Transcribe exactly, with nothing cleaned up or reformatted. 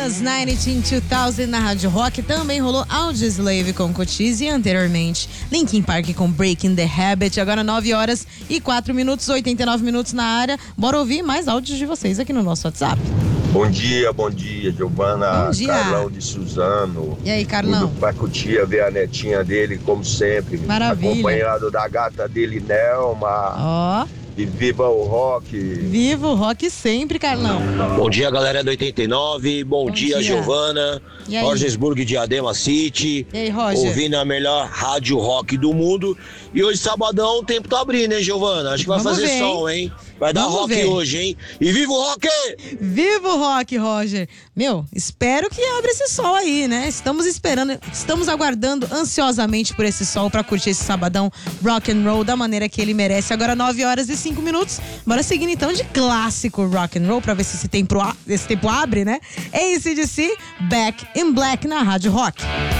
Rihanna's nineteen two thousand na Rádio Rock. Também rolou Audioslave com Cochise e anteriormente Linkin Park com Breaking the Habit. Agora nove horas e quatro minutos, oitenta e nove minutos na área. Bora ouvir mais áudios de vocês aqui no nosso WhatsApp. Bom dia, bom dia, Giovana. Bom dia. Carlão de Suzano. E aí, Carlão? Indo pra Cotia ver a netinha dele, como sempre. Maravilha. Acompanhado da gata dele, Nelma. Ó. Oh. E viva o rock. Viva o rock sempre, Carlão. Bom dia, galera do oitenta e nove. Bom, Bom dia, dia. Giovana. Rogersburg, Diadema City. E aí, Roger? Ouvindo a melhor rádio rock do mundo. E hoje, sabadão, o tempo tá abrindo, hein, Giovana? Acho que vai Vamos fazer ver, sol, hein? Vai dar Vamos rock ver. hoje, hein? E viva o rock! Viva o rock, Roger. Meu, espero que abra esse sol aí, né? Estamos esperando, estamos aguardando ansiosamente por esse sol pra curtir esse sabadão rock and roll da maneira que ele merece. Agora nove horas e cinco minutos. Bora seguindo então de clássico rock and roll pra ver se esse tempo, esse tempo abre, né? A C/D C, Back in Black na Rádio Rock.